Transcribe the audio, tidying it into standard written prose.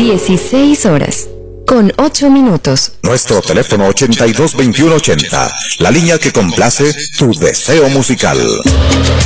16 horas, con 8 minutos. Nuestro teléfono 822180, la línea que complace tu deseo musical.